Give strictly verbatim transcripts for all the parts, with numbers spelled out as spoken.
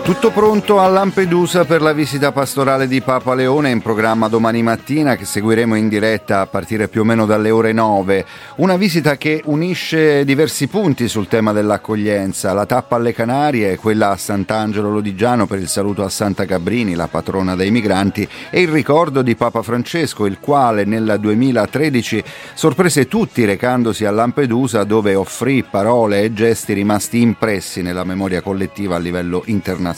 Tutto pronto a Lampedusa per la visita pastorale di Papa Leone in programma domani mattina, che seguiremo in diretta a partire più o meno dalle ore nove. Una visita che unisce diversi punti sul tema dell'accoglienza, la tappa alle Canarie, quella a Sant'Angelo Lodigiano per il saluto a Santa Cabrini, la patrona dei migranti, e il ricordo di Papa Francesco, il quale nel duemilatredici sorprese tutti recandosi a Lampedusa, dove offrì parole e gesti rimasti impressi nella memoria collettiva a livello internazionale.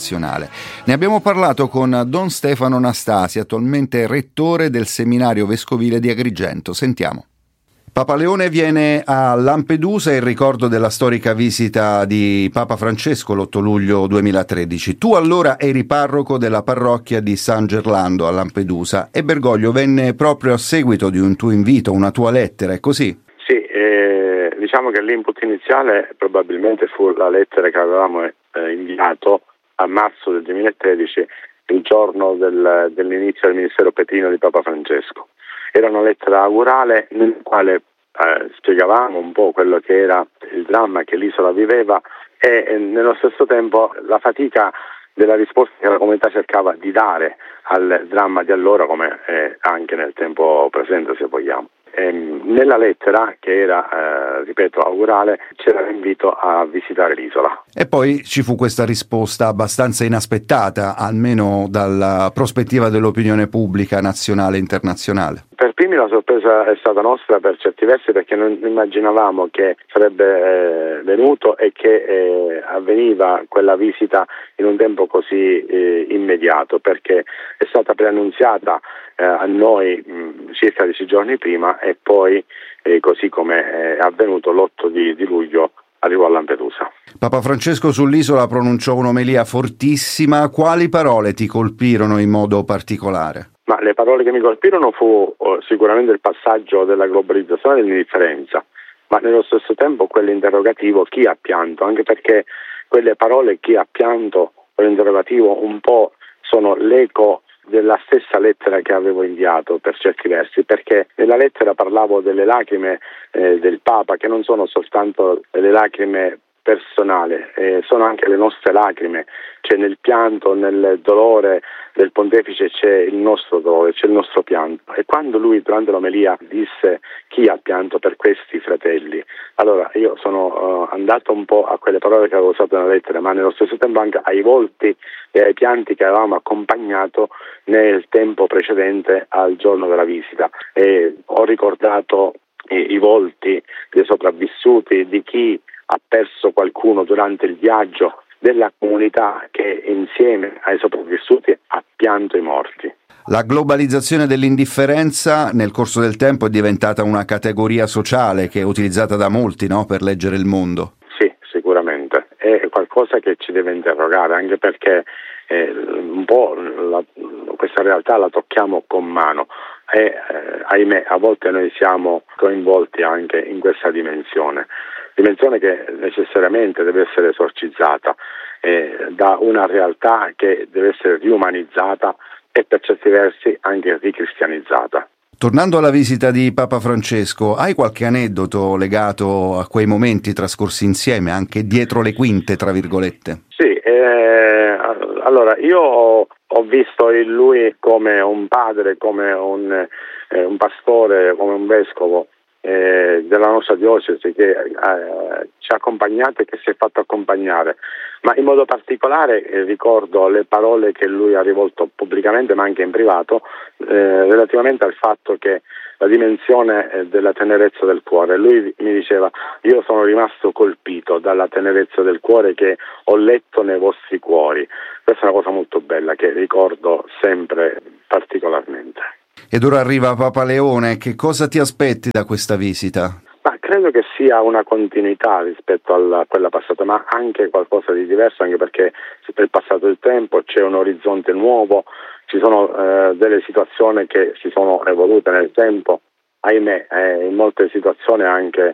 Ne abbiamo parlato con Don Stefano Nastasi, attualmente rettore del seminario vescovile di Agrigento. Sentiamo. Papa Leone viene a Lampedusa in ricordo della storica visita di Papa Francesco l'otto luglio duemilatredici. Tu allora eri parroco della parrocchia di San Gerlando a Lampedusa e Bergoglio venne proprio a seguito di un tuo invito, una tua lettera, è così? Sì, eh, diciamo che l'input iniziale probabilmente fu la lettera che avevamo eh, inviato a marzo del duemilatredici, il giorno del, dell'inizio del ministero petrino di Papa Francesco. Era una lettera augurale nel quale eh, spiegavamo un po' quello che era il dramma che l'isola viveva e, e nello stesso tempo la fatica della risposta che la comunità cercava di dare al dramma di allora, come eh, anche nel tempo presente, se vogliamo. E nella lettera, che era, eh, ripeto, augurale, c'era l'invito a visitare l'isola. E poi ci fu questa risposta abbastanza inaspettata, almeno dalla prospettiva dell'opinione pubblica nazionale e internazionale. Per primi la sorpresa è stata nostra per certi versi, perché non immaginavamo che sarebbe eh, venuto e che eh, avveniva quella visita in un tempo così eh, immediato, perché è stata preannunziata eh, a noi mh, circa dieci giorni prima e poi eh, così come è avvenuto l'otto di, di luglio arrivò a Lampedusa. Papa Francesco sull'isola pronunciò un'omelia fortissima. Quali parole ti colpirono in modo particolare? Ma le parole che mi colpirono fu oh, sicuramente il passaggio della globalizzazione e dell'indifferenza, ma nello stesso tempo quell'interrogativo chi ha pianto, anche perché quelle parole chi ha pianto, quell'interrogativo un po' sono l'eco della stessa lettera che avevo inviato per certi versi, perché nella lettera parlavo delle lacrime eh, del Papa, che non sono soltanto delle lacrime personali, eh, sono anche le nostre lacrime, c'è nel pianto, nel dolore del pontefice c'è il nostro dolore, c'è il nostro pianto. E quando lui durante l'omelia disse chi ha pianto per questi fratelli, allora io sono uh, andato un po' a quelle parole che avevo usato nella lettera, ma nello stesso tempo anche ai volti e ai pianti che avevamo accompagnato nel tempo precedente al giorno della visita, e ho ricordato i, i volti dei sopravvissuti, di chi ha perso qualcuno durante il viaggio, della comunità che insieme ai sopravvissuti ha pianto i morti. La globalizzazione dell'indifferenza nel corso del tempo è diventata una categoria sociale che è utilizzata da molti, no, per leggere il mondo. Sì, sicuramente. È qualcosa che ci deve interrogare, anche perché eh, un po' la, questa realtà la tocchiamo con mano e eh, ahimè a volte noi siamo coinvolti anche in questa dimensione. Dimensione che necessariamente deve essere esorcizzata eh, da una realtà che deve essere riumanizzata e per certi versi anche ricristianizzata. Tornando alla visita di Papa Francesco, hai qualche aneddoto legato a quei momenti trascorsi insieme, anche dietro le quinte, tra virgolette? Sì, eh, allora io ho, ho visto in lui come un padre, come un, eh, un pastore, come un vescovo Eh, della nostra diocesi che eh, ci ha accompagnato e che si è fatto accompagnare, ma in modo particolare eh, ricordo le parole che lui ha rivolto pubblicamente ma anche in privato eh, relativamente al fatto che la dimensione eh, della tenerezza del cuore. Lui mi diceva: io sono rimasto colpito dalla tenerezza del cuore che ho letto nei vostri cuori. Questa è una cosa molto bella che ricordo sempre particolarmente. Ed ora arriva Papa Leone, che cosa ti aspetti da questa visita? Ma credo che sia una continuità rispetto a quella passata, ma anche qualcosa di diverso, anche perché è passato il tempo, c'è un orizzonte nuovo, ci sono eh, delle situazioni che si sono evolute nel tempo. Ahimè, eh, in molte situazioni anche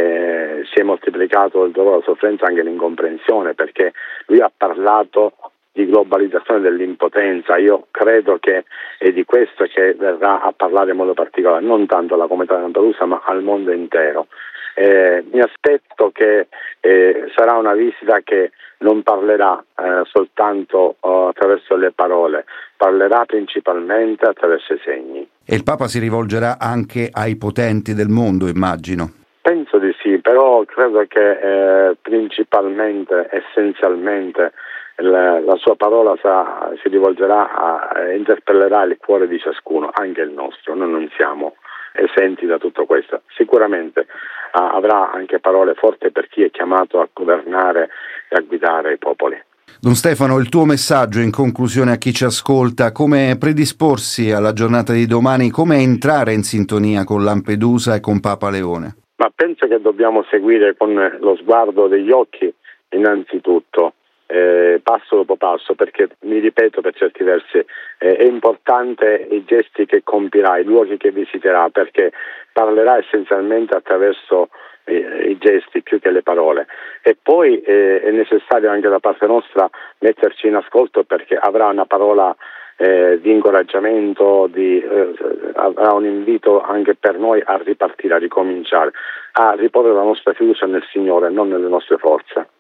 eh, si è moltiplicato il dolore, la sofferenza, anche l'incomprensione, perché lui ha parlato di globalizzazione dell'impotenza. Io credo che è di questo che verrà a parlare in modo particolare, non tanto alla comunità di Lampedusa ma al mondo intero. Eh, mi aspetto che eh, sarà una visita che non parlerà eh, soltanto oh, attraverso le parole, parlerà principalmente attraverso i segni. E il Papa si rivolgerà anche ai potenti del mondo, immagino. Penso di sì, però credo che eh, principalmente, essenzialmente, la, la sua parola sa, si rivolgerà a, interpellerà il cuore di ciascuno, anche il nostro. Noi non siamo esenti da tutto questo. Sicuramente ah, avrà anche parole forti per chi è chiamato a governare e a guidare i popoli. Don Stefano, il tuo messaggio in conclusione a chi ci ascolta, come predisporsi alla giornata di domani, come entrare in sintonia con Lampedusa e con Papa Leone? Ma penso che dobbiamo seguire con lo sguardo degli occhi innanzitutto, eh, passo dopo passo, perché mi ripeto per certi versi, eh, è importante i gesti che compirà, i luoghi che visiterà, perché parlerà essenzialmente attraverso i gesti più che le parole, e poi eh, è necessario anche da parte nostra metterci in ascolto, perché avrà una parola eh, di incoraggiamento, di, eh, avrà un invito anche per noi a ripartire, a ricominciare, a riporre la nostra fiducia nel Signore, non nelle nostre forze.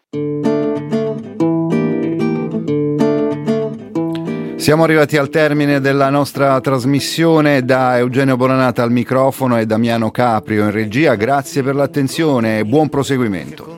Siamo arrivati al termine della nostra trasmissione. Da Eugenio Bonanata al microfono e Damiano Caprio in regia. Grazie per l'attenzione e buon proseguimento.